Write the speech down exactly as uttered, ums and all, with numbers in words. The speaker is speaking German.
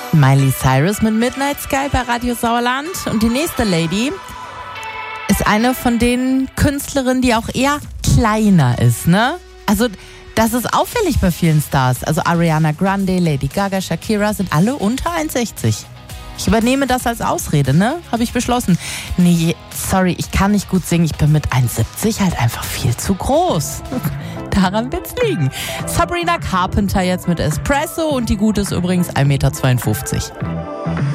Miley Cyrus mit Midnight Sky bei Radio Sauerland. Und die nächste Lady ist eine von den Künstlerinnen, die auch eher kleiner ist, ne? Also das ist auffällig bei vielen Stars. Also Ariana Grande, Lady Gaga, Shakira sind alle unter eins Komma sechzig. Ich übernehme das als Ausrede, ne? Habe ich beschlossen. Nee, sorry, ich kann nicht gut singen. Ich bin mit eins Komma siebzig halt einfach viel zu groß. Daran wird's liegen. Sabrina Carpenter jetzt mit Espresso und die Gute ist übrigens eins Komma zweiundfünfzig Meter.